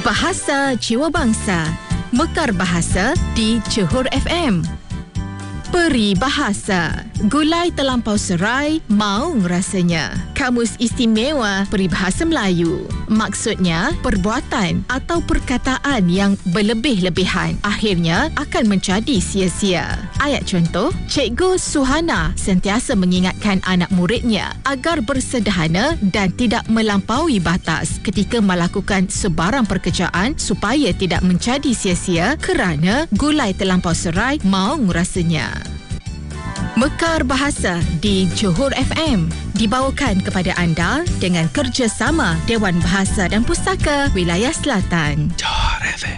Bahasa Jiwa Bangsa. Mekar Bahasa di Johor FM. Peribahasa. Gulai terlampau serai, maung rasanya. Kamus Istimewa Peribahasa Melayu. Maksudnya, perbuatan atau perkataan yang berlebih-lebihan akhirnya akan menjadi sia-sia. Ayat contoh, Cikgu Suhana sentiasa mengingatkan anak muridnya agar bersederhana dan tidak melampaui batas ketika melakukan sebarang pekerjaan supaya tidak menjadi sia-sia kerana gulai terlampau serai, maung rasanya. Mekar Bahasa di Johor FM dibawakan kepada anda dengan kerjasama Dewan Bahasa dan Pustaka Wilayah Selatan. Johor FM.